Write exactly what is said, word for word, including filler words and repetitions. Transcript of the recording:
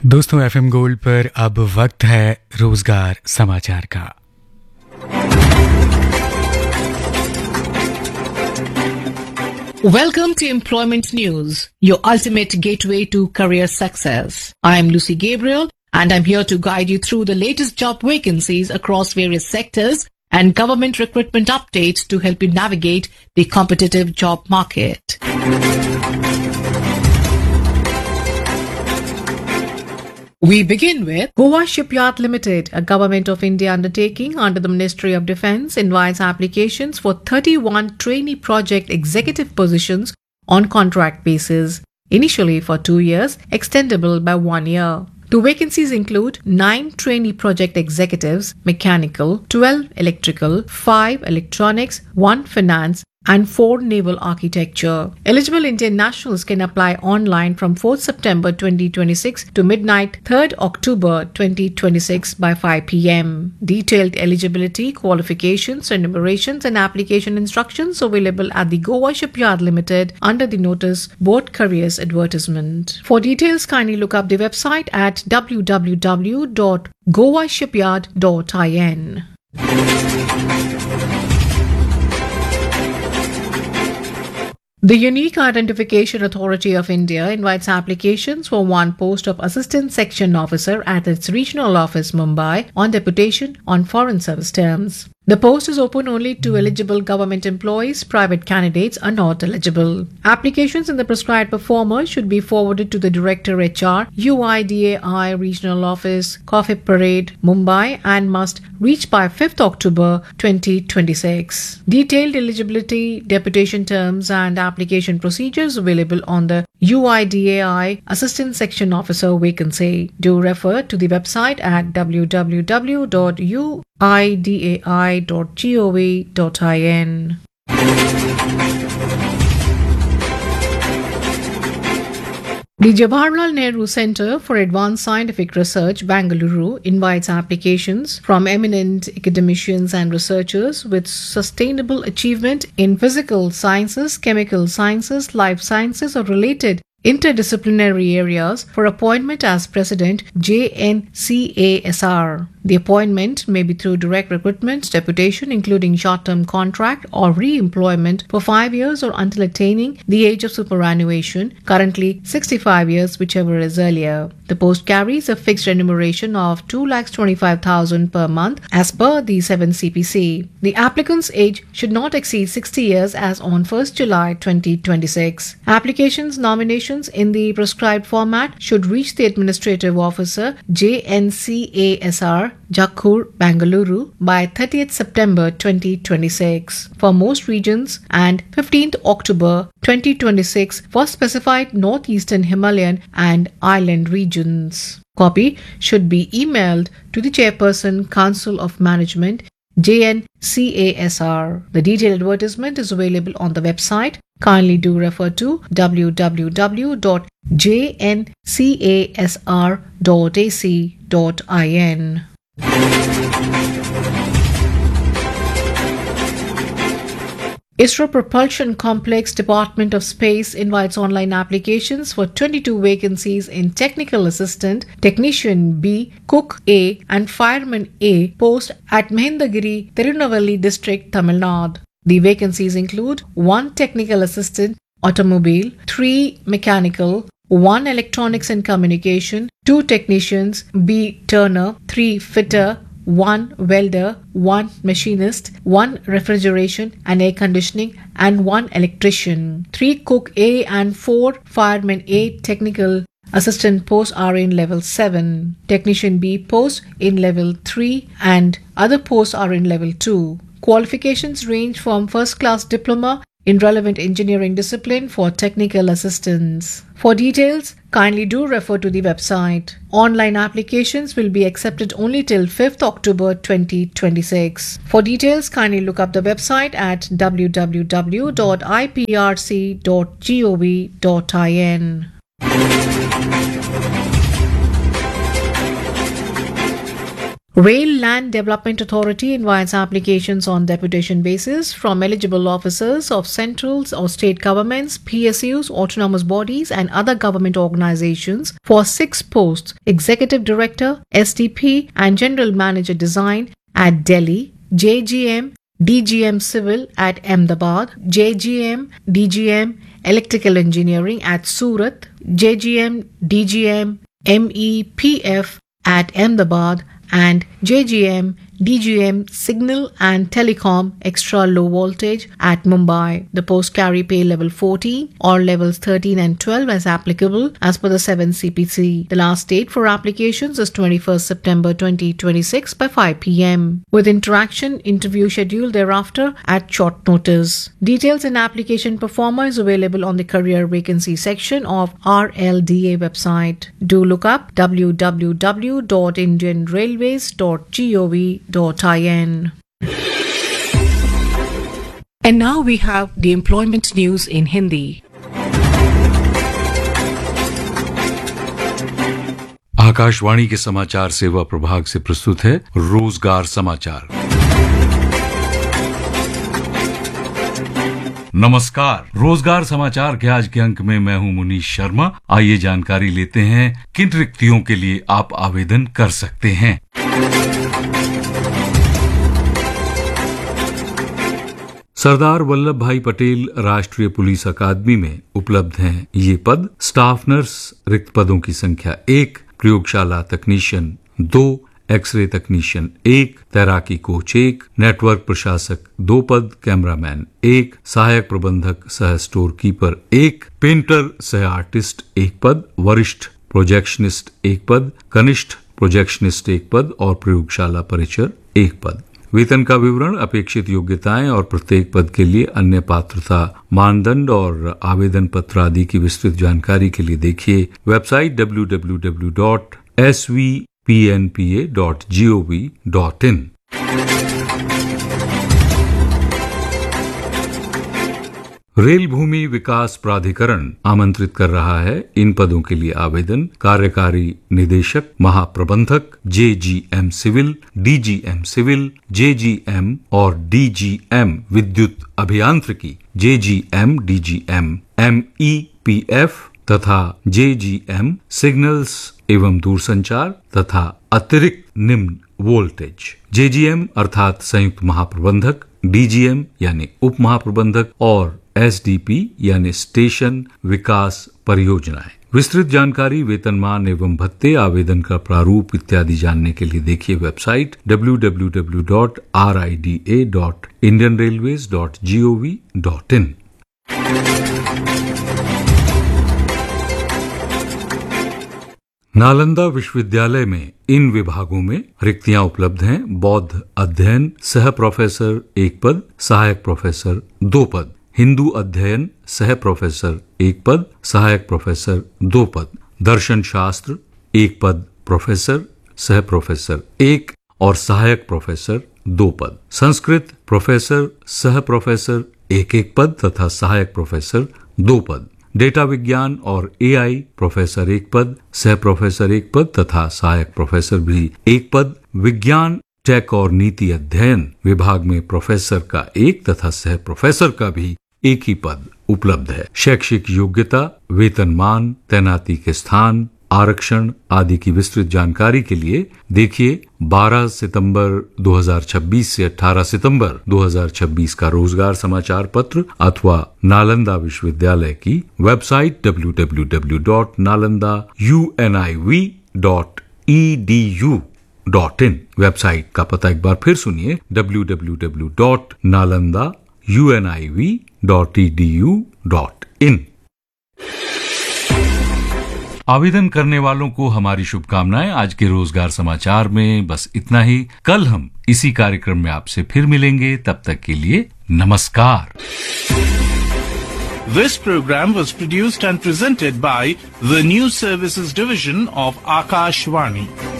दोस्तों FM gold पर अब वक्त है रोजगार समाचार का। Welcome to Employment News, your ultimate gateway to career success. I am Lucy Gabriel and I'm here to guide you through the latest job vacancies across various sectors and government recruitment updates to help you navigate the competitive job market. We begin with Goa Shipyard Limited, a Government of India undertaking under the Ministry of Defence, invites applications for thirty-one trainee project executive positions on contract basis, initially for two years, extendable by one year. Two vacancies include nine trainee project executives, mechanical, twelve electrical, five electronics, one finance, and four naval architecture. Eligible Indian nationals can apply online from fourth September twenty twenty-six to midnight third October twenty twenty-six by five p.m. Detailed eligibility, qualifications, enumerations and application instructions available at the Goa Shipyard Limited under the notice Board Careers advertisement. For details, kindly look up the website at w w w dot goa shipyard dot in. The Unique Identification Authority of India invites applications for one post of Assistant Section Officer at its regional office, Mumbai, on deputation on foreign service terms. The post is open only to eligible government employees. Private candidates are not eligible. Applications in the prescribed performer should be forwarded to the Director H R, U I D A I Regional Office, Coffee Parade, Mumbai, and must reach by fifth October twenty twenty-six. Detailed eligibility, deputation terms, and application procedures available on the U I D A I Assistant Section Officer vacancy. Do refer to the website at w w w dot u i d a i dot gov dot in. The Jawaharlal Nehru Centre for Advanced Scientific Research, Bengaluru, invites applications from eminent academicians and researchers with sustainable achievement in physical sciences, chemical sciences, life sciences, or related interdisciplinary areas for appointment as President J N C A S R. The appointment may be through direct recruitment, deputation, including short-term contract or re-employment for five years or until attaining the age of superannuation, currently sixty-five years, whichever is earlier. The post carries a fixed remuneration of two lakh twenty-five thousand per month as per the seven C P C. The applicant's age should not exceed sixty years as on first July twenty twenty-six. Applications, nominations in the prescribed format should reach the Administrative Officer, J N C A S R, Jakkur, Bengaluru by thirtieth September twenty twenty-six for most regions and fifteenth October twenty twenty-six for specified northeastern Himalayan and island regions. Copy should be emailed to the Chairperson, Council of Management, J N C A S R. The detailed advertisement is available on the website. Kindly do refer to w w w dot j n c a s r dot a c dot in. ISRO Propulsion Complex Department of Space invites online applications for twenty-two vacancies in Technical Assistant, Technician B, Cook A, and Fireman A post at Mahendagiri, Tirunelveli District, Tamil Nadu. The vacancies include one Technical Assistant, Automobile, three Mechanical, one Electronics and Communication, two Technicians B Turner, three Fitter, one welder, one machinist, one refrigeration and air conditioning, and one electrician. Three cook A and four fireman A technical assistant posts are in level seven. Technician B posts in level three and other posts are in level two. Qualifications range from first class diploma in relevant engineering discipline for technical assistants. For details, kindly do refer to the website. Online applications will be accepted only till fifth October twenty twenty-six. For details, kindly look up the website at w w w dot i p r c dot gov dot in. Rail Land Development Authority invites applications on deputation basis from eligible officers of central or state governments, P S Us, autonomous bodies and other government organizations for six posts: Executive Director, S D P and General Manager Design at Delhi, J G M, D G M Civil at Ahmedabad, J G M, D G M Electrical Engineering at Surat, J G M, D G M, M E P F at Ahmedabad and J G M, D G M Signal and Telecom Extra Low Voltage at Mumbai. The posts carry pay level fourteen or levels thirteen and twelve as applicable as per the seventh C P C. The last date for applications is twenty-first September twenty twenty-six by five p m with interaction interview scheduled thereafter at short notice. Details and application performer is available on the career vacancy section of R L D A website. Do look up w w w dot indian railways dot gov dot in. And now we have the employment news in Hindi. Akashvani के समाचार सेवा प्रभाग से प्रस्तुत है रोजगार समाचार। नमस्कार, रोजगार समाचार के आज के अंक में मैं हूं मुनीश शर्मा। आइए जानकारी लेते हैं किन रिक्तियों के लिए आप आवेदन कर सकते हैं। सरदार वल्लभ भाई पटेल राष्ट्रीय पुलिस अकादमी में उपलब्ध हैं ये पद। स्टाफ नर्स रिक्त पदों की संख्या एक, प्रयोगशाला तकनीशियन दो, एक्सरे तकनीशियन एक, तैराकी कोच एक, नेटवर्क प्रशासक दो पद, कैमरामैन एक, सहायक प्रबंधक सह स्टोर कीपर एक, पेंटर सह आर्टिस्ट एक पद, वरिष्ठ प्रोजेक्शनिस्ट एक पद, कनिष्ठ प्रोजेक्शनिस्ट एक पद और प्रयोगशाला परिचर एक पद। वेतन का विवरण, अपेक्षित योग्यताएं और प्रत्येक पद के लिए अन्य पात्रता मानदंड और आवेदन पत्र आदि की विस्तृत जानकारी के लिए देखिए website W W W dot S V P N P A dot G O V dot in. Rail भूमि विकास प्राधिकरण आमंत्रित कर रहा है इन पदों के लिए आवेदन। कार्यकारी निदेशक, महाप्रबंधक, जे G am civil, D G am civil, J G M और डी जी एम विद्युत अभियांत्रिकी, जे G M, D G M, M E P F तथा जे जी एम सिग्नल्स एवं दूरसंचार तथा अतिरिक्त निम्न वोल्टेज। जे जी एम अर्थात संयुक्त महाप्रबंधक, डी जी एम यानी उप महाप्रबंधक और एस डी पी यानी स्टेशन विकास परियोजनाएं। विस्तृत जानकारी, वेतनमान एवं भत्ते, आवेदन का प्रारूप इत्यादि जानने के लिए देखिए website W W W dot are I D A dot Indian railways dot G O V dot in. Nalanda विश्वविद्यालय में इन विभागों में रिक्तियां उपलब्ध हैं। बौद्ध अध्ययन सह प्रोफेसर एक पद, सहायक प्रोफेसर दो पद, हिंदू अध्ययन सह प्रोफेसर एक पद, सहायक प्रोफेसर दो पद, दर्शन शास्त्र एक पद, प्रोफेसर सह प्रोफेसर एक और सहायक प्रोफेसर दो पद, संस्कृत प्रोफेसर सह प्रोफेसर एक एक पद तथा सहायक प्रोफेसर दो पद, डेटा विज्ञान और ए आई प्रोफेसर एक पद, सह प्रोफेसर एक पद तथा सहायक प्रोफेसर भी एक पद, विज्ञान टेक और नीति अध्ययन विभाग में प्रोफेसर का एक तथा सह प्रोफेसर का भी एक ही पद उपलब्ध है। शैक्षिक योग्यता, वेतनमान, तैनाती के स्थान, आरक्षण आदि की विस्तृत जानकारी के लिए देखिए बारह सितंबर दो हज़ार छब्बीस से अठारह सितंबर दो हज़ार छब्बीस का रोजगार समाचार पत्र अथवा नालंदा विश्वविद्यालय की website W W W dot Nalanda you N I V dot E D U dot in. Website का पता एक बार फिर सुनिए W W W dot Nalanda you N I V dot E D U dot in. आवेदन करने वालों को हमारी शुभकामनाएं। आज के रोजगार समाचार में बस इतना ही। कल हम इसी कार्यक्रम में आपसे फिर मिलेंगे, तब तक के लिए नमस्कार। This program was produced and presented by the News Services Division of Akashvani.